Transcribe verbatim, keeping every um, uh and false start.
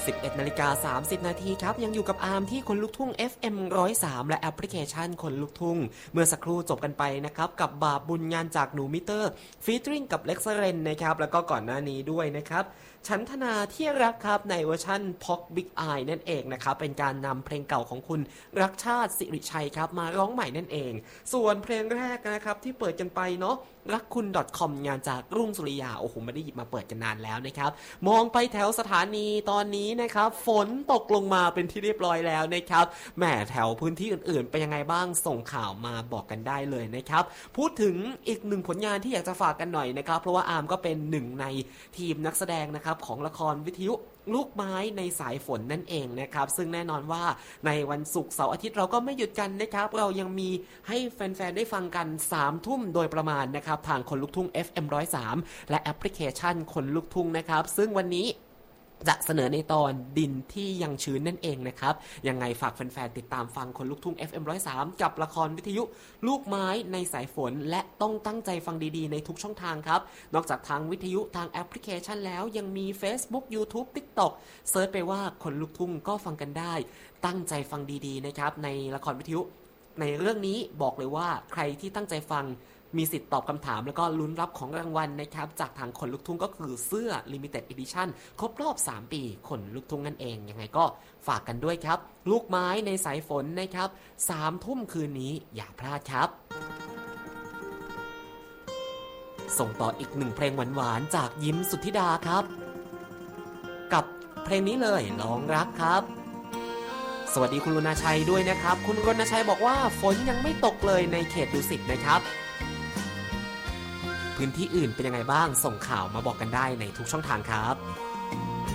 สิบเอ็ดนาฬิกาสามสิบนาทีครับยังอยู่กับอาร์มที่คนลุกทุ่ง เอฟ เอ็ม หนึ่งศูนย์สาม และแอปพลิเคชันคนลุกทุ่งเมื่อสักครู่จบกันไปนะครับกับบาปบุญงานจากหนูมิเตอร์ฟีเจอริงกับเล็กซ์เรนนะครับแล้วก็ก่อนหน้านี้ด้วยนะครับฉันทนาที่รักครับในเวอร์ชัน Pop Big Eye นั่นเองนะครับเป็นการนำเพลงเก่าของคุณรักชาติสิริชัยครับมาร้องใหม่นั่นเองส่วนเพลงแรกนะครับที่เปิดกันไปเนาะรักคุณ .com งานจากรุ่งสุริยาโอ้โหไม่ได้หยิบมาเปิดกันนานแล้วนะครับมองไปแถวสถานีตอนนี้นะครับฝนตกลงมาเป็นที่เรียบร้อยแล้วนะครับแหมแถวพื้นที่อื่นๆเป็นยังไงบ้างส่งข่าวมาบอกกันได้เลยนะครับพูดถึงอีกหนึ่งผลงานที่อยากจะฝากกันหน่อยนะครับเพราะว่าอาร์มก็เป็นหนึ่งในทีมนักแสดงนะครับของละครวิทยุลูกไม้ในสายฝนนั่นเองนะครับซึ่งแน่นอนว่าในวันศุกร์เสาร์อาทิตย์เราก็ไม่หยุดกันนะครับเรายังมีให้แฟนๆได้ฟังกันสามทุ่มโดยประมาณนะครับทางคนลุกทุ่ง เอฟ เอ็ม หนึ่งศูนย์สาม และแอปพลิเคชันคนลุกทุ่งนะครับซึ่งวันนี้จะเสนอในตอนดินที่ยังชื้นนั่นเองนะครับยังไงฝากแฟนๆติดตามฟังคนลุกทุ่ง เอฟ เอ็ม หนึ่งศูนย์สาม กับละครวิทยุลูกไม้ในสายฝนและต้องตั้งใจฟังดีๆในทุกช่องทางครับนอกจากทางวิทยุทางแอปพลิเคชันแล้วยังมี Facebook YouTube TikTok เซิร์ชไปว่าคนลุกทุ่งก็ฟังกันได้ตั้งใจฟังดีๆนะครับในละครวิทยุในเรื่องนี้บอกเลยว่าใครที่ตั้งใจฟังมีสิทธิ์ตอบคำถามแล้วก็ลุ้นรับของรางวัลนะครับจากทางคนลุกทุ่งก็คือเสื้อ Limited Edition ครบรอบสามปีคนลุกทุ่งนั่นเองยังไงก็ฝากกันด้วยครับลูกไม้ในสายฝนนะครับสามทุ่มคืนนี้อย่าพลาดครับส่งต่ออีกหนึ่งเพลงหวานๆจากยิ้มสุทธิดาครับกับเพลงนี้เลยลองรักครับสวัสดีคุณรณชัยด้วยนะครับคุณรณชัยบอกว่าฝนยังไม่ตกเลยในเขตดุสิตนะครับพื้นที่อื่นเป็นยังไงบ้างส่งข่าวมาบอกกันได้ในทุกช่องทางครับ